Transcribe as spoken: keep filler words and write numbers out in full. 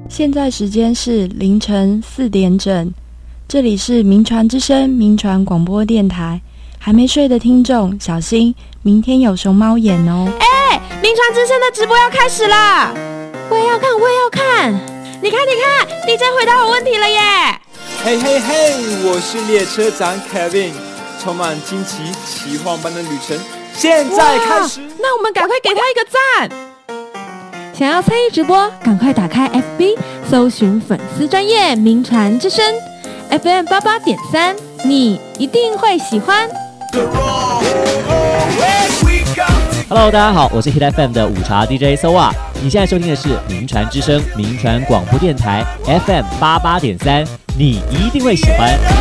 现在时间是凌晨四点整，这里是民传之声民传广播电台。还没睡的听众小心，明天有熊猫眼哦！ 哎、欸，民传之声的直播要开始啦！我也要看，我也要看！你看，你看 ，D J 回答我问题了耶！ 嘿嘿嘿，我是列车长 Kevin， 充满惊奇奇幻般的旅程，现在开始！ 那我们赶快给他一个赞！想要参与直播，赶快打开 F B， 搜寻粉丝专页民传之声 F M 八八点三，你一定会喜欢。 Hello， 大家好，我是 Hit F M 的午茶 D J Soa， 你现在收听的是民传之声民传广播电台 F M 八八点三，你一定会喜欢。